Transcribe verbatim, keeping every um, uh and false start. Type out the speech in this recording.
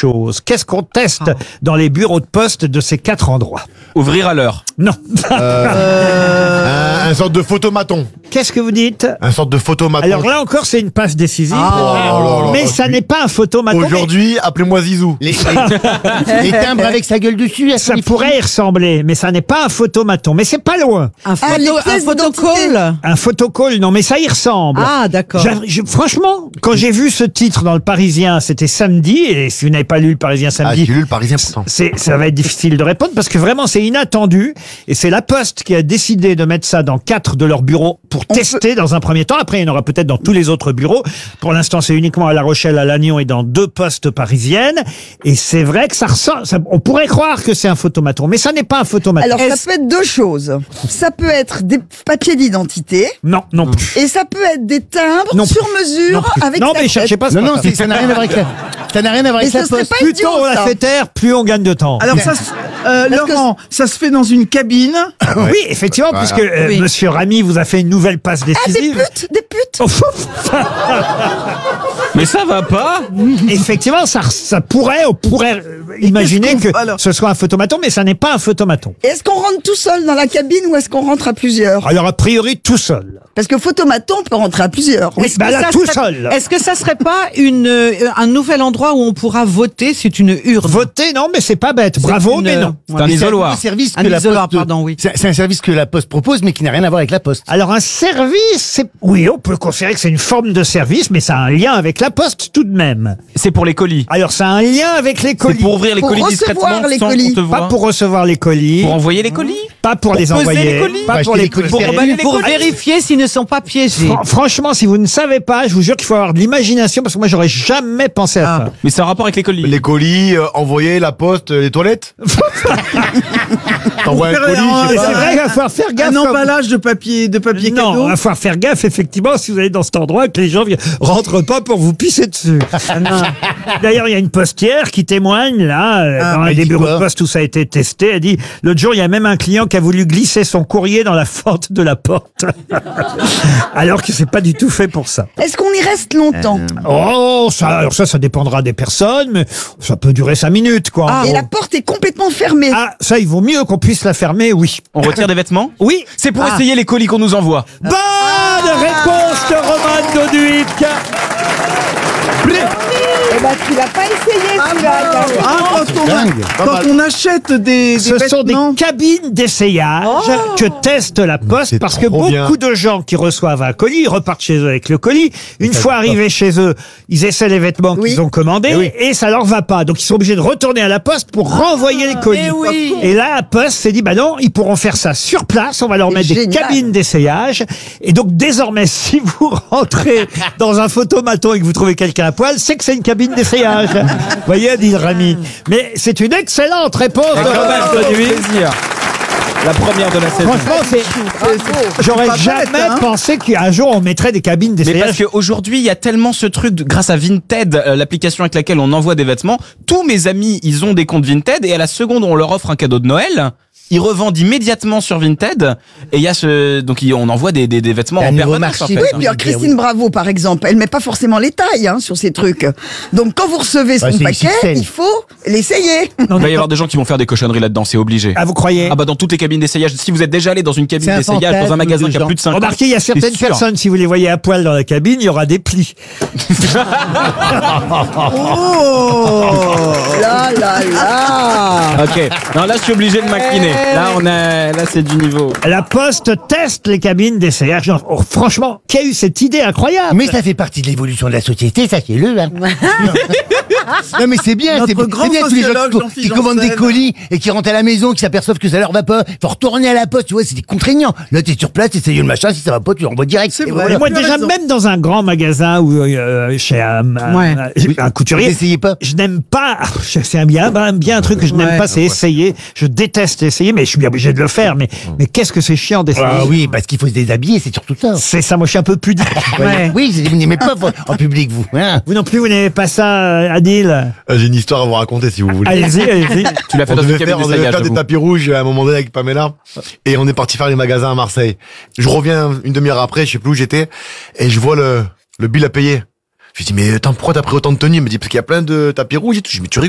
choses. Qu'est-ce qu'on teste ah. dans les bureaux de poste de ces quatre endroits? Ouvrir à l'heure. Non. Euh, un, un sorte de photomaton. Qu'est-ce que vous dites? Un sorte de photomaton. Alors là encore, c'est une passe décisive. Ah, oh là là, mais ça n'est pas un photomaton. Aujourd'hui, appelez-moi Zizou. Les, les, les timbres avec sa gueule dessus. Ça pourrait y ressembler, mais ça n'est pas un photomaton. Mais c'est pas loin. Un, photo, ah, un photocall. Un photocall, non, mais ça y ressemble. Ah, d'accord. Je, franchement, quand j'ai vu ce titre dans le Parisien, c'était samedi, et si vous n'avez pas lu le Parisien samedi, ah, j'ai lu le Parisien pourtant. C'est, ça va être difficile de répondre parce que vraiment c'est inattendu, et c'est la Poste qui a décidé de mettre ça dans quatre de leurs bureaux pour On tester peut... dans un premier temps. Après, il y en aura peut-être dans tous les autres bureaux. Pour l'instant, c'est uniquement à La Rochelle, à Lannion et dans deux postes parisiennes. Et c'est vrai que ça ressemble. Ça, on pourrait croire que c'est un photomaton, mais ça n'est pas un photomaton. Alors, ça peut être deux choses. Ça peut être des papiers d'identité. Non, non plus. Et ça peut être des timbres non sur mesure non avec non, la mais cherchez pas. Non, non, c'est, ça n'a rien à voir avec la. Ça n'a rien à voir avec la Poste. Plus tôt on la fait taire, plus on gagne de temps. Alors ça, euh, Laurent, que... ça se fait dans une cabine. Oui, effectivement, voilà. puisque euh, oui. Monsieur Ramy vous a fait une nouvelle passe décisive. Ah, des putes, des putes. Mais ça va pas. Effectivement, ça, ça pourrait, on pourrait imaginer que alors ce soit un photomaton, mais ça n'est pas un photomaton. Est-ce qu'on rentre tout seul dans la cabine ou est-ce qu'on rentre à plusieurs? Alors a priori tout seul. Parce que photomaton, on peut rentrer à plusieurs. Oui, bah là, tout serait, seul. Est-ce que ça serait pas une, euh, un nouvel endroit où on pourra voter? C'est une urne. Voter, non, mais c'est pas bête. C'est Bravo, une, mais non. C'est ouais. un isoloir. C'est un service que un la isoloir, Poste, pardon, oui. C'est, c'est un service que la Poste propose, mais qui n'a rien à voir avec la Poste. Alors un service, c'est, oui, on peut considérer que c'est une forme de service, mais ça a un lien avec la Poste tout de même. C'est pour les colis. Alors ça a un lien avec les colis. C'est pour ouvrir les pour colis discrètement les sans colis. qu'on te voit. Pas pour recevoir les colis. Pour envoyer les colis. Pas pour, pour les envoyer. Les colis. Pas bah, pour les, les colis. pour, pour, les pour vérifier s'ils ne sont pas piégés. Fr- franchement, si vous ne savez pas, je vous jure qu'il faut avoir de l'imagination parce que moi j'aurais jamais pensé à ah. ça. Mais c'est un rapport avec les colis. Les colis, euh, envoyer la Poste, les toilettes. T'envoies un colis, je sais pas. C'est vrai, il va falloir faire gaffe. Un emballage de papier, de papier non, cadeau. il va falloir faire gaffe effectivement si vous allez dans cet endroit que les gens ne rentrent pas pour vous pisser dessus. D'ailleurs, il y a une postière qui témoigne là ah, dans des bureaux de poste où ça a été testé. Elle dit l'autre jour, il y a même un client qui a voulu glisser son courrier dans la fente de la porte, alors que c'est pas du tout fait pour ça. Est-ce qu'on y reste longtemps? Oh, ça, alors ça, ça dépendra des personnes, mais ça peut durer cinq minutes, quoi. Ah, et la porte est complètement fermée. Ah, ça, il vaut mieux qu'on puisse la fermer, oui. On retire des vêtements? Oui. C'est pour ah. essayer les colis qu'on nous envoie. Bonne ah. réponse de Roman Doduic. Eh ben, tu l'as pas essayé, ah, celui-là. Ah, quand, on, a, quand on achète des, des Ce vêtements... sont des cabines d'essayage oh. que teste la Poste c'est parce que beaucoup bien. de gens qui reçoivent un colis, ils repartent chez eux avec le colis. Une fois arrivés chez eux, ils essaient les vêtements oui. qu'ils ont commandés et, oui. et ça leur va pas. Donc ils sont obligés de retourner à la Poste pour ah, renvoyer les colis. Et, oui. et là, la Poste s'est dit, bah non, ils pourront faire ça sur place. On va leur c'est mettre génial. des cabines d'essayage. Et donc désormais, si vous rentrez dans un photomaton et que vous trouvez quelqu'un à poil, c'est que c'est une cabine d'essayage. Vous voyez, dit Ramy. Mais c'est une excellente réponse de Roman Doduic. La première de la saison. Franchement, c'est, c'est, j'aurais jamais bête, hein. pensé qu'un jour on mettrait des cabines d'essayage. Mais parce qu'aujourd'hui, il y a tellement ce truc, de, grâce à Vinted, euh, l'application avec laquelle on envoie des vêtements, tous mes amis, ils ont des comptes Vinted et à la seconde où on leur offre un cadeau de Noël, ils revendent immédiatement sur Vinted et il y a ce donc on envoie des des, des vêtements en permanence. En fait, oui, puis hein. Christine Bravo par exemple, elle met pas forcément les tailles hein, sur ces trucs. Donc quand vous recevez son bah, paquet, il faut l'essayer. Non, il va y avoir des gens qui vont faire des cochonneries là-dedans, c'est obligé. Ah vous croyez? Ah bah dans toutes les cabines d'essayage, si vous êtes déjà allé dans une cabine d'essayage dans un magasin qui a plus de cinq ans. Remarquez, il y a certaines personnes, si vous les voyez à poil dans la cabine, il y aura des plis. Oh là là là. OK. Non là je suis obligé de m'incliner. Là on a là c'est du niveau. La Poste teste les cabines d'essayage. Oh, franchement, qui a eu cette idée incroyable? Mais ça fait partie de l'évolution de la société, sachez-le. Hein. Non mais c'est bien, c'est, c'est bien tous les gens qui, qui commandent des colis et qui rentrent à la maison, qui s'aperçoivent que ça leur va pas. Faut retourner à la Poste, tu vois, c'est contraignant. Là t'es sur place, t'essayes le machin, si ça va pas, tu l'envoies direct. C'est vrai. Moi déjà raison. Même dans un grand magasin ou euh, chez un, un, ouais. un, un couturier, n'essayez pas. Je n'aime pas. C'est un bien, bien un truc que je n'aime ouais. pas, c'est essayer. Je déteste essayer, mais je suis bien obligé de le faire. Mais mais qu'est-ce que c'est chiant d'essayer. Ah oui, parce qu'il faut se déshabiller, c'est surtout ça. C'est ça, moi je suis un peu pudique. Ouais. Oui, vous n'aimez pas en public, vous. Hein. Vous non plus, vous n'aimez pas ça, Adil? euh, J'ai une histoire à vous raconter si vous voulez. Allez-y, allez-y. Tu l'as fait on dans devait une faire, cabine on devait d'essayage. faire des tapis rouges à un moment donné avec Pamela. Et on est parti faire les magasins à Marseille. Je reviens une demi-heure après, je sais plus où j'étais, et je vois le, le bill à payer. Je lui dis, mais attends, pourquoi t'as pris autant de tenues? Il me dit, parce qu'il y a plein de tapis rouges et tout. Je dis, mais tu rigoles.